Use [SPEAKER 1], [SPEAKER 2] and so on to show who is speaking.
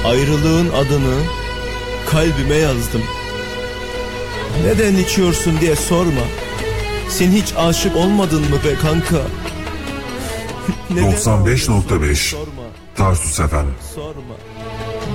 [SPEAKER 1] Ayrılığın adını kalbime yazdım. Neden içiyorsun diye sorma. Sen hiç aşık olmadın mı be kanka?
[SPEAKER 2] 95.5 Tarsus FM.
[SPEAKER 1] Sorma.